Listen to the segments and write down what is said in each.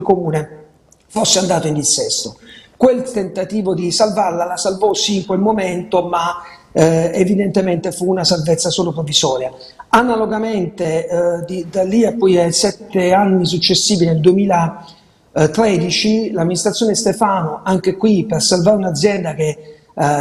comune fosse andato in dissesto. Quel tentativo di salvarla la salvò sì in quel momento, ma evidentemente fu una salvezza solo provvisoria. Analogamente, da lì a poi ai 7 anni successivi, nel 2013, l'amministrazione Stefano, anche qui per salvare un'azienda che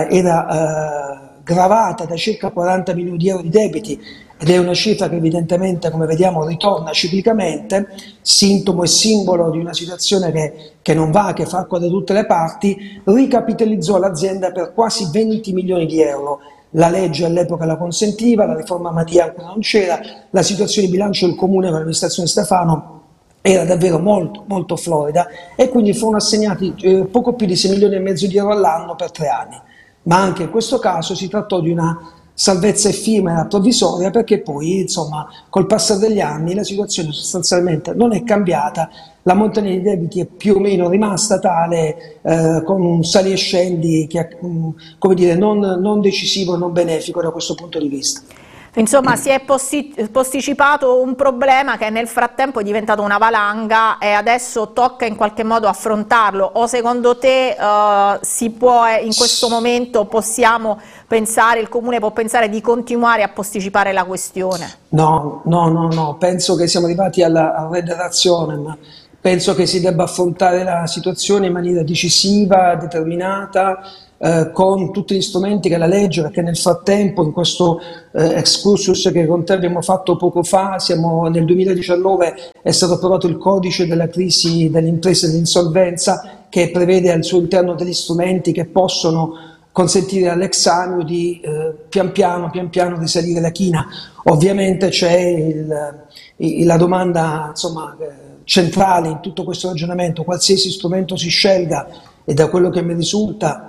era gravata da circa 40 milioni di euro di debiti, ed è una cifra che evidentemente, come vediamo, ritorna ciclicamente, sintomo e simbolo di una situazione che non va, che fa acqua da tutte le parti, ricapitalizzò l'azienda per quasi 20 milioni di euro. La legge all'epoca la consentiva, la riforma Madia ancora non c'era, la situazione di bilancio del comune con l'amministrazione Stefano era davvero molto, molto florida, e quindi furono assegnati poco più di 6 milioni e mezzo di euro all'anno per 3 anni. Ma anche in questo caso si trattò di una salvezza effimera, provvisoria, perché poi, insomma, col passare degli anni la situazione sostanzialmente non è cambiata, la montagna di debiti è più o meno rimasta tale, con un sali e scendi che, come dire, non decisivo e non benefico da questo punto di vista. Insomma, si è posticipato un problema che nel frattempo è diventato una valanga e adesso tocca in qualche modo affrontarlo, o secondo te si può, in questo momento possiamo pensare, il Comune può pensare di continuare a posticipare la questione? No, penso che siamo arrivati alla redazione, ma penso che si debba affrontare la situazione in maniera decisiva, determinata, con tutti gli strumenti che la legge, perché nel frattempo, in questo excursus che con te abbiamo fatto poco fa, nel 2019 è stato approvato il codice della crisi delle imprese e dell'insolvenza, che prevede al suo interno degli strumenti che possono consentire all'Examio di pian piano risalire la china. Ovviamente c'è la domanda, insomma, centrale in tutto questo ragionamento: qualsiasi strumento si scelga, e da quello che mi risulta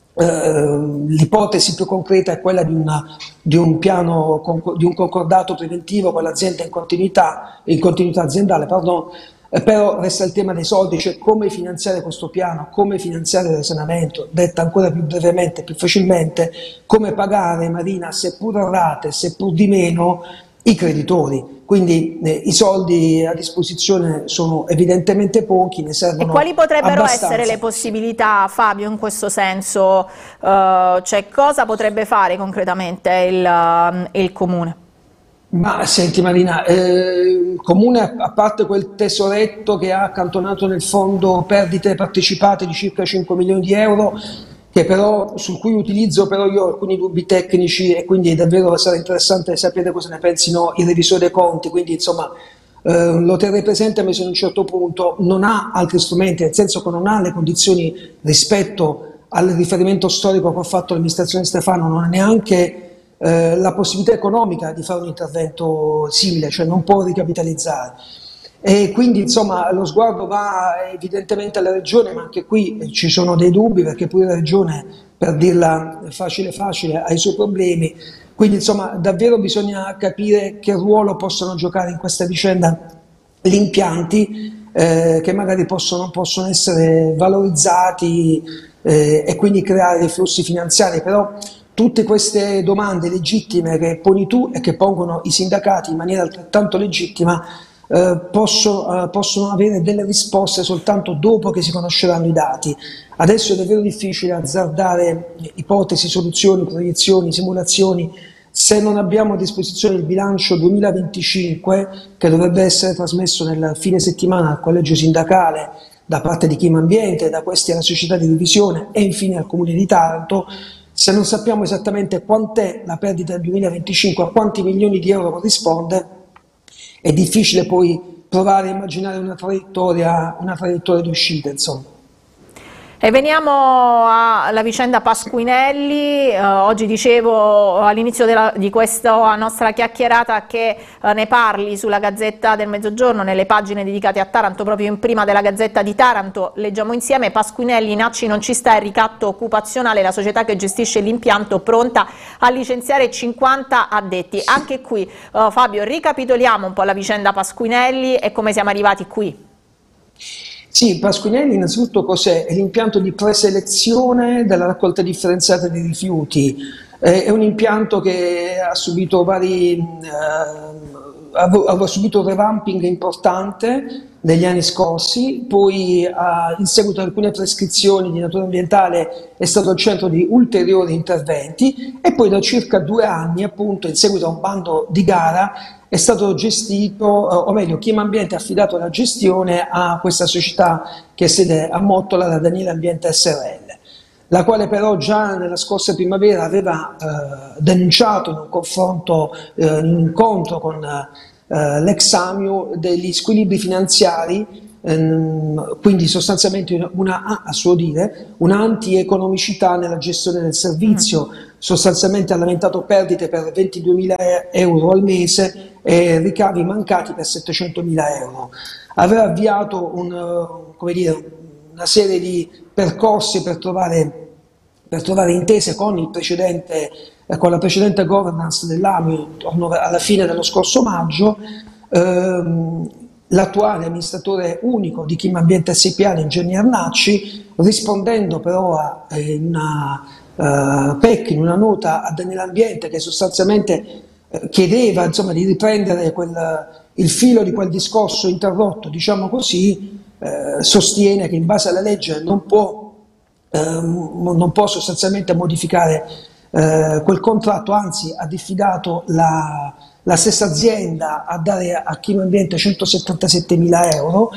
l'ipotesi più concreta è quella di un piano, di un concordato preventivo con l'azienda in continuità aziendale, però resta il tema dei soldi, cioè come finanziare questo piano, come finanziare il risanamento, detta ancora più brevemente, più facilmente, come pagare, Marina, seppur a rate, seppur di meno, i creditori. Quindi i soldi a disposizione sono evidentemente pochi, ne servono abbastanza. E quali potrebbero essere le Sì. possibilità, Fabio, in questo senso? Cioè, cosa potrebbe fare concretamente il Comune? Ma senti Marina, il Comune, a parte quel tesoretto che ha accantonato nel fondo perdite partecipate di circa 5 milioni di euro, sul cui utilizzo però io ho alcuni dubbi tecnici, e quindi davvero sarà interessante sapere cosa ne pensino i revisori dei conti, quindi insomma lo terrei presente, ma se a un certo punto non ha altri strumenti, nel senso che non ha le condizioni rispetto al riferimento storico che ha fatto l'amministrazione Stefano, non ha neanche la possibilità economica di fare un intervento simile, cioè non può ricapitalizzare. E quindi insomma lo sguardo va evidentemente alla Regione, ma anche qui ci sono dei dubbi, perché pure la Regione, per dirla facile, ha i suoi problemi. Quindi insomma davvero bisogna capire che ruolo possono giocare in questa vicenda gli impianti che magari possono essere valorizzati e quindi creare dei flussi finanziari. Però tutte queste domande legittime che poni tu e che pongono i sindacati in maniera altrettanto legittima possono avere delle risposte soltanto dopo che si conosceranno i dati. Adesso è davvero difficile azzardare ipotesi, soluzioni, proiezioni, simulazioni, se non abbiamo a disposizione il bilancio 2025, che dovrebbe essere trasmesso nel fine settimana al collegio sindacale da parte di Chima Ambiente, da questi alla società di revisione e infine al Comune di Taranto. Se non sappiamo esattamente quant'è la perdita del 2025, a quanti milioni di euro corrisponde, è difficile poi provare a immaginare una traiettoria di uscita, insomma. E veniamo alla vicenda Pasquinelli. Oggi dicevo all'inizio di questa nostra chiacchierata che ne parli sulla Gazzetta del Mezzogiorno, nelle pagine dedicate a Taranto, proprio in prima della Gazzetta di Taranto. Leggiamo insieme: Pasquinelli, Nacci non ci sta, il ricatto occupazionale, la società che gestisce l'impianto pronta a licenziare 50 addetti. Anche qui, Fabio, ricapitoliamo un po' la vicenda Pasquinelli e come siamo arrivati qui. Sì, Pasquinelli innanzitutto cos'è? È l'impianto di preselezione della raccolta differenziata dei rifiuti. È un impianto che ha subito vari aveva subito un revamping importante negli anni scorsi, poi in seguito ad alcune prescrizioni di natura ambientale è stato al centro di ulteriori interventi e poi da circa 2 anni, appunto, in seguito a un bando di gara, è stato gestito, o meglio, Clima Ambiente ha affidato la gestione a questa società che ha sede a Mottola, la Daniele Ambiente SRL, la quale però già nella scorsa primavera aveva denunciato in un confronto, in un incontro con l'ex Amio degli squilibri finanziari, quindi sostanzialmente a suo dire, una anti-economicità nella gestione del servizio. Sostanzialmente ha lamentato perdite per 22.000 euro al mese e ricavi mancati per 700.000 euro. Aveva avviato come dire, una serie di percorsi per trovare intese con con la precedente governance dell'AMI alla fine dello scorso maggio. L'attuale amministratore unico di Clima Ambiente SpA, l'ingegner Nacci, rispondendo però in una nota a Daniele Ambiente che sostanzialmente chiedeva, insomma, di riprendere il filo di quel discorso interrotto, diciamo così, sostiene che in base alla legge non può sostanzialmente modificare quel contratto, anzi ha diffidato la stessa azienda a dare a Clima Ambiente 177.000 euro.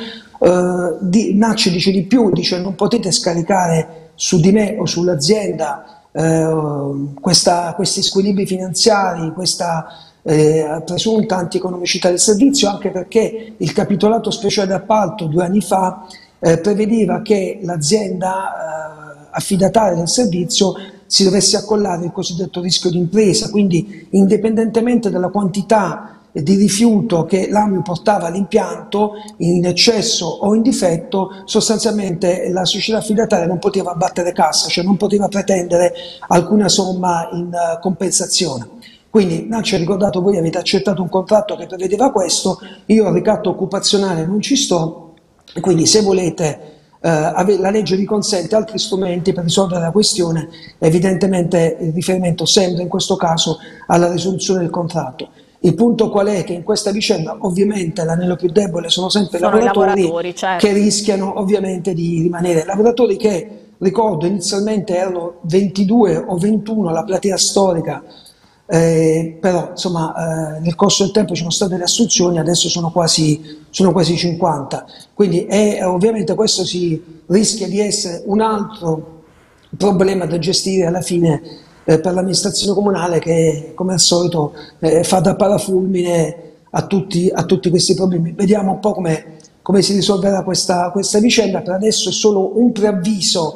Nacci dice di più, dice: non potete scaricare su di me o sull'azienda questi squilibri finanziari, questa presunta antieconomicità del servizio, anche perché il capitolato speciale d'appalto 2 anni fa prevedeva che l'azienda affidataria del servizio si dovesse accollare il cosiddetto rischio d'impresa, quindi indipendentemente dalla quantità di rifiuto che l'AMIU portava all'impianto, in eccesso o in difetto, sostanzialmente la società affidataria non poteva battere cassa, cioè non poteva pretendere alcuna somma in compensazione. Quindi Nacci ha ricordato: voi avete accettato un contratto che prevedeva questo, io al ricatto occupazionale non ci sto, quindi se volete la legge vi consente altri strumenti per risolvere la questione. Evidentemente il riferimento sembra in questo caso alla risoluzione del contratto. Il punto qual è? Che in questa vicenda ovviamente l'anello più debole sono sempre i lavoratori, certo, che rischiano ovviamente di rimanere. Lavoratori che, ricordo, inizialmente erano 22 o 21 la platea storica, però insomma nel corso del tempo ci sono state le assunzioni, adesso sono quasi 50, quindi ovviamente questo si rischia di essere un altro problema da gestire alla fine per l'amministrazione comunale, che come al solito fa da parafulmine a tutti questi problemi. Vediamo un po' come si risolverà questa vicenda. Per adesso è solo un preavviso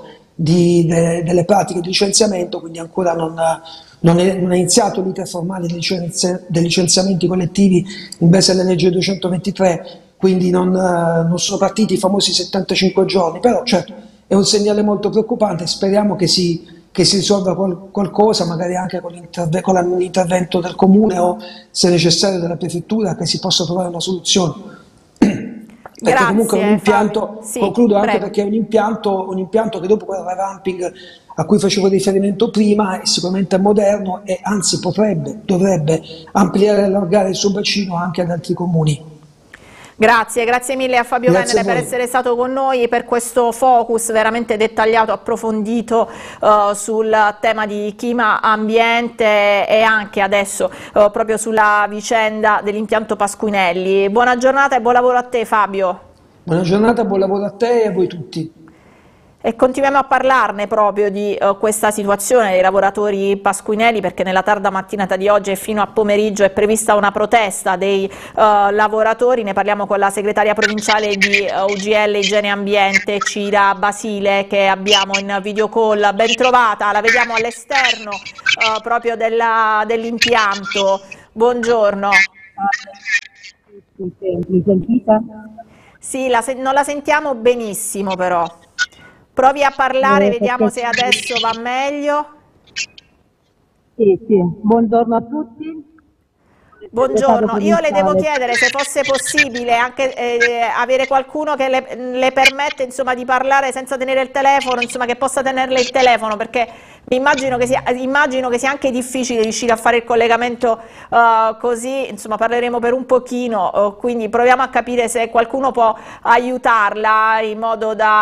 delle pratiche di licenziamento, quindi ancora non è iniziato l'iter formale dei licenziamenti collettivi in base alla legge 223, quindi non sono partiti i famosi 75 giorni, però certo è un segnale molto preoccupante. Speriamo che si risolva qualcosa, magari anche con l'intervento del comune o, se necessario, della prefettura, che si possa trovare una soluzione. Perché comunque è un impianto, sì, concludo anche perché è un impianto che dopo quel revamping a cui facevo riferimento prima è sicuramente moderno e anzi dovrebbe ampliare e allargare il suo bacino anche ad altri comuni. Grazie mille a Fabio Venere per essere stato con noi e per questo focus veramente dettagliato, approfondito sul tema di Clima Ambiente e anche adesso proprio sulla vicenda dell'impianto Pasquinelli. Buona giornata e buon lavoro a te, Fabio. Buona giornata, buon lavoro a te e a voi tutti. E continuiamo a parlarne proprio di questa situazione dei lavoratori pasquinelli, perché nella tarda mattinata di oggi e fino a pomeriggio è prevista una protesta dei lavoratori. Ne parliamo con la segretaria provinciale di UGL Igiene Ambiente, Cira Basile, che abbiamo in video call. Ben trovata, la vediamo all'esterno proprio dell'impianto. Buongiorno. Mi sentite? Sì, non la sentiamo benissimo però. Provi a parlare, vediamo se adesso va meglio. Sì, buongiorno a tutti. Buongiorno, io le devo chiedere se fosse possibile anche avere qualcuno che le permette insomma di parlare senza tenere il telefono, insomma che possa tenerle il telefono, perché mi immagino che sia anche difficile riuscire a fare il collegamento così, insomma parleremo per un pochino, quindi proviamo a capire se qualcuno può aiutarla in modo da